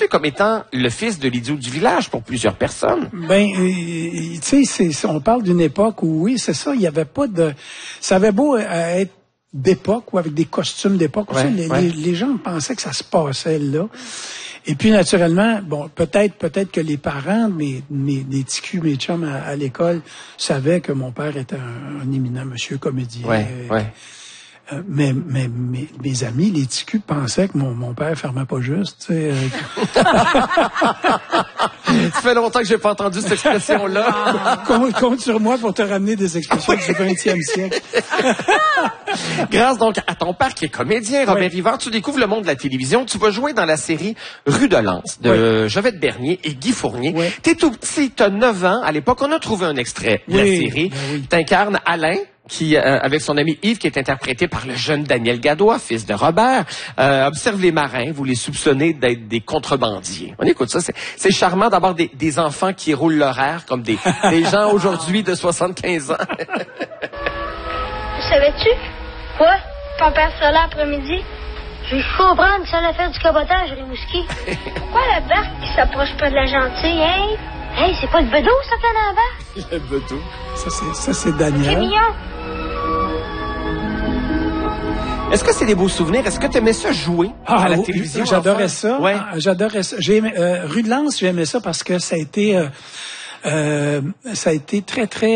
perçu comme étant le fils de l'idiot du village pour plusieurs personnes. Ben, tu sais, on parle d'une époque où, oui, c'est ça, il y avait pas de... Ça avait beau être d'époque ou avec des costumes d'époque. Ouais, les gens pensaient que ça se passait là. Et puis, naturellement, bon, peut-être que les parents de mes petits culs, mes chums à l'école savaient que mon père était un éminent monsieur comédien. Mais mes amis, les petits culs, pensaient que mon père fermait pas juste, tu sais. Ça fait longtemps que j'ai pas entendu cette expression-là. Compte sur moi pour te ramener des expressions du 20e siècle. Grâce donc à ton père qui est comédien, Robert Rivard, tu découvres le monde de la télévision. Tu vas jouer dans la série Rue de Lens de Jovette Bernier et Guy Fournier. T'es tout petit, t'as 9 ans. À l'époque, on a trouvé un extrait de la série. T'incarnes Alain, qui, avec son ami Yves, qui est interprété par le jeune Daniel Gadois, fils de Robert, observe les marins, vous les soupçonnez d'être des contrebandiers. On écoute ça, c'est charmant d'avoir des enfants qui roulent leur air comme des gens aujourd'hui de 75 ans. Savais-tu? Quoi? Ton père sera là après-midi? Je comprends que ça allait faire du cabotage, Rimouski. Pourquoi la barque qui s'approche pas de la gentille, hein? Hey, c'est pas le bedeau, ça, qu'il y en a en bas? Le bedeau. Ça, c'est Daniel. C'est mignon. Est-ce que c'est des beaux souvenirs? Est-ce que tu aimais ça jouer à la télévision? J'adorais ça. Ouais. J'adorais ça. Rue de Lens, j'aimais ça parce que ça a été très, très,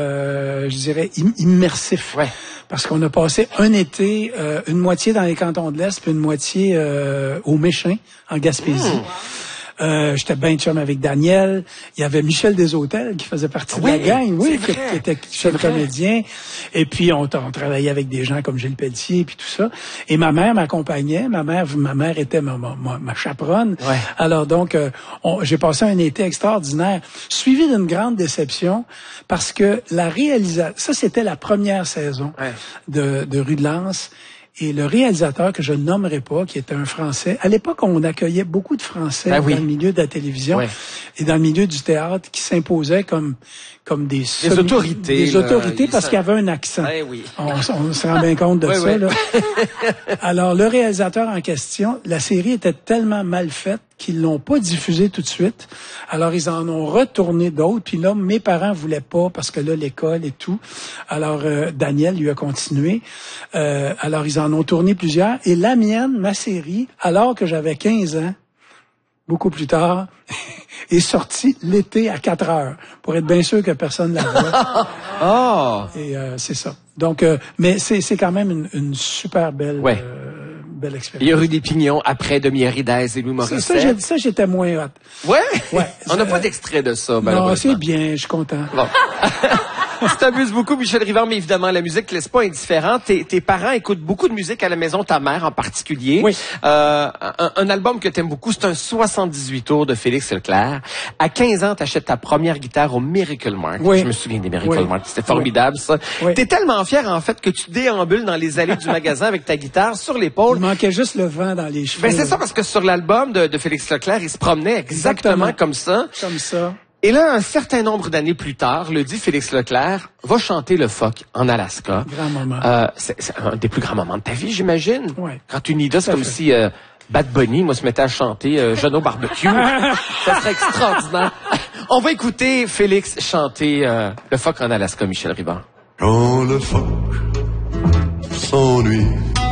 je dirais, immersif. Ouais. Parce qu'on a passé un été, une moitié dans les cantons de l'Est, puis une moitié au Méchin, en Gaspésie. J'étais bien chum avec Daniel. Il y avait Michel Deshôtels qui faisait partie de la gang, qui était chef comédien. Et puis, on travaillait avec des gens comme Gilles Pelletier et puis tout ça. Et ma mère m'accompagnait. Ma mère était ma chaperonne. Ouais. Alors donc, j'ai passé un été extraordinaire, suivi d'une grande déception parce que la réalisation... Ça, c'était la première saison de Rue de Lens. Et le réalisateur, que je nommerai pas, qui était un Français, à l'époque, on accueillait beaucoup de Français dans le milieu de la télévision et dans le milieu du théâtre qui s'imposaient comme des autorités. Des autorités parce qu'il y avait un accent. On se rend bien compte de ça. Là. Alors, le réalisateur en question, la série était tellement mal faite qu'ils l'ont pas diffusée tout de suite. Alors, ils en ont retourné d'autres. Puis là, mes parents voulaient pas parce que là, l'école et tout. Alors, Daniel lui a continué. Alors, ils en ont tourné plusieurs. Et la mienne, ma série, alors que j'avais 15 ans, beaucoup plus tard, est sortie l'été à 4 heures, pour être bien sûr que personne ne la voit. Et c'est ça. Donc, mais c'est quand même une super belle... belle expérience. Il y a eu des pignons après Demi-Héridès et Louis Morissette. Ça, j'étais moins hot. Ouais? On n'a pas d'extrait de ça, malheureusement. Non, c'est bien, je suis content. Bon. Tu t'abuses beaucoup, Michel Rivard, mais évidemment, la musique te laisse pas indifférent. Tes parents écoutent beaucoup de musique à la maison, ta mère en particulier. Oui. Un album que t'aimes beaucoup, c'est un 78 tours de Félix Leclerc. À 15 ans, t'achètes ta première guitare au Miracle Mart. Oui. Je me souviens des Miracle Mart. C'était formidable, ça. Oui. T'es tellement fier, en fait, que tu déambules dans les allées du magasin avec ta guitare sur l'épaule. Il manquait juste le vent dans les cheveux. Ben, c'est ça, parce que sur l'album de Félix Leclerc, il se promenait exactement comme ça. Comme ça. Et là, un certain nombre d'années plus tard, le dit Félix Leclerc va chanter le phoque en Alaska. Grand moment. C'est un des plus grands moments de ta vie, j'imagine. Ouais. Quand une idée, c'est comme si Bad Bunny, moi, se mettait à chanter Jeannot Barbecue. Ça serait extraordinaire. On va écouter Félix chanter le phoque en Alaska, Michel Rivard. Quand le phoque s'ennuie